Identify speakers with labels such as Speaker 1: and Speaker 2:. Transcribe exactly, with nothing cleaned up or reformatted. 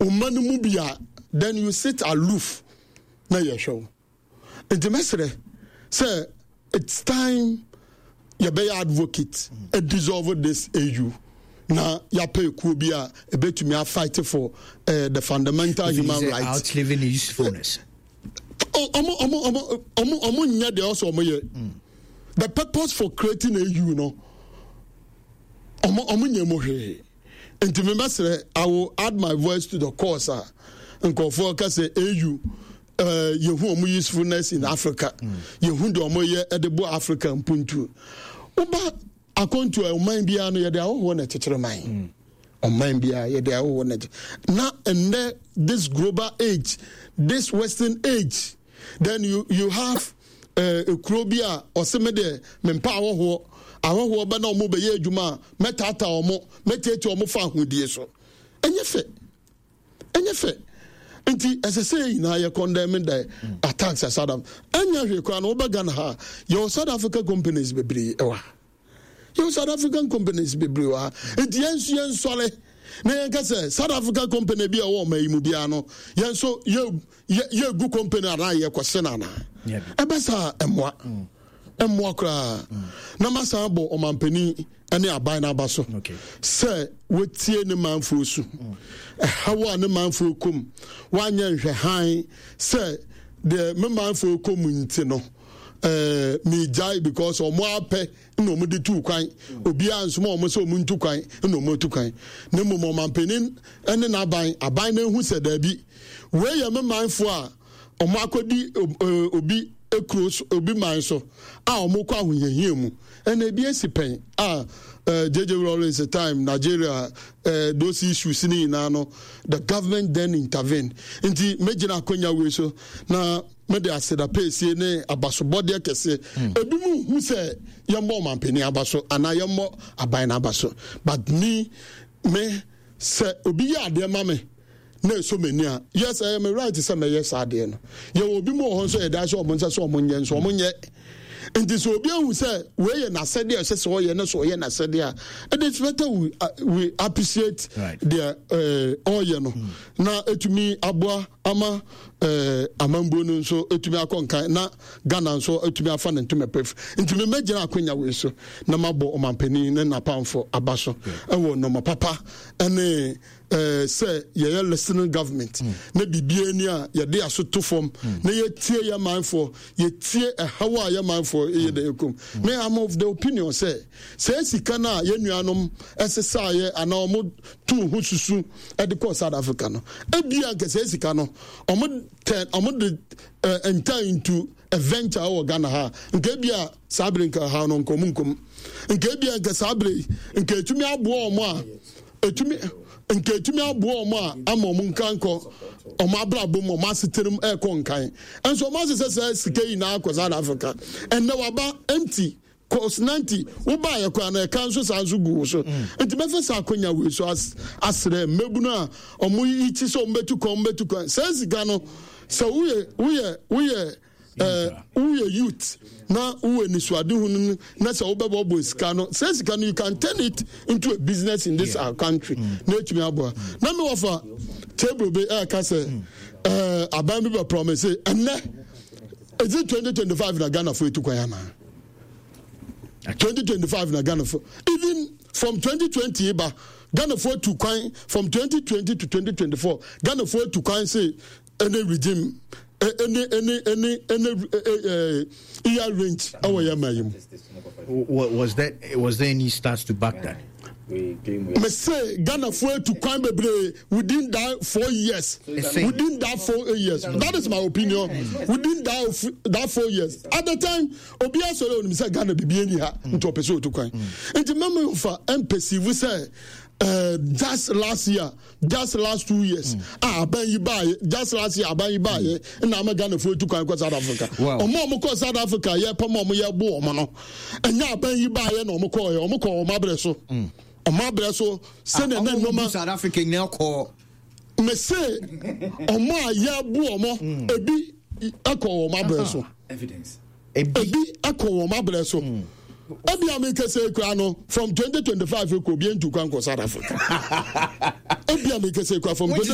Speaker 1: umanu mubia, then you sit aloof. Na your show. And the message say it's time you be advocate and mm. dissolve this A U. Now you pay Kubia a bit to me fight for uh, the fundamental
Speaker 2: if
Speaker 1: human rights.
Speaker 2: Outliving the usefulness.
Speaker 1: Oh, omo omo omo omo omo nya de also omo ye. The purpose for creating A U, no. Omo omo nya mo he. And to me message I will add my voice to the cause ah. And go for ka say A U. Uh, you who are usefulness in Africa, you who do more edible Africa and Puntu. Uba, according to a mind beyond your own at a mind. On mind beyond their own. Now, and then this global age, this Western age, then you, you have uh, a Krobia or some of the Mempower who are who are no mobile Juma, Metata or more, Metate or Mofa who dear so. And you fit. And you fit. Nti as I say na you condemning the mm. attacks at South Africa. Anya hwe kwa no bagan ha your South African companies bebre ewa. Your South African companies bebre wa. Nti yensu yensole na yenka say South African company bi e wo ma yimu bia no yenso ye ye good company ara ye kwose na na. Ebesa emwa. Emwa kra. Na masa bo omampani ane aban na abaso. Okay. Say wetie ne manfo su. Hawa ne manfo kom wanya nhwe han say the manfo kom nti no eh me jai because omo ape na omo de tu kwan obi ansoma omo so omo ntu kwan na omo tu kwan ne mo mampanin ene na aban aban na hu se da bi we ye manfo a omo akodi obi ekros obi man so a omo kwa ahoyehie mu ene bi esipen a Uh, J J Lawrence a time Nigeria uh, those issues in no the government then intervened inti mejina konya we so na me de aseda pace ne abaso body kese edumu hu se yembo mampeni abaso ana yembo aban na abaso but me me se obi ya de ma me na so many a yes I am right say me yes ade no ye obi mo ho so e da so omo nsa so omo nye so omo nye. And this will be who say, we na said there, says, oh, yeah, so yeah, said there. And it's better we, uh, we appreciate right. their, uh, oh, you know. Mm. Now, to me, Abwa, Ama, uh, Amambunu, so to me, I can't, na Ghana, so to me, I found into my pref. And to me, Major Aquina, we so, Namabo, or Mampeni, and a pound for Abaso, and one, no, my papa, and uh, say, yeah, listening government, maybe be near, yeah, they are so to form, na ye tear your mind for, ye tear a Hawaii your mind for. Mm. Me am of the opinion say say sikana ye nuanom esesa ye ana omo tu hususu e de South Africa no e bia nke say sikano omo ten omo de enter into a venture or Ghana ha nke bia sabre nka ha no nkom nkom nke bia nke sabre nke tumi abo omo a etumi nke tumi abo omo a ama omo nkanko omo abrabo mo masiterim e ko nkan enso mo se se sikei na ko South Africa and now about empty cost ninety wo ba ye kwa na kan so sanso gu so enti me fesa akonya we so asre mebunu a omo yichi so mbetu ko mbetu ko se sika no so we we we uh we youth na we ni so ade hu na se wo bebo bo sika no se sika no you can turn it into a business in this yeah. our country na etumi abo na me wofa table be e ka se eh aban bi promise enne is it twenty twenty-five na Ghana for etukwa na twenty twenty-five na Ghana for even from twenty twenty ba Ghana for to kwan from twenty twenty to twenty twenty-four Ghana for to kwan say any regime any any any any year range our yamayim
Speaker 2: was that was there any stats to back that?
Speaker 1: Me say Ghana for to crime within that four years. Within that four years. That is my opinion. Within that that four years. At the time, Obia Solo me say Ghana be any ha into person to crime. And the memory of M P C we say uh just last year, just last two years. Mm. Ah, ban you buy just last year, ban you buy and I'm Ghana for to crime South Africa. Or more call South Africa, yeah, pa mom ya bo mano. And now ban you buy no mo call or mo call my breso. Oma breso send na no
Speaker 2: South African now call
Speaker 1: me say omo ya bu omo ebi akọ oma breso
Speaker 3: evidence
Speaker 1: ebi akọ oma breso ebi ameke say kwa no from twenty twenty-five ko bi entu kwa South Africa ebi ameke say kwa from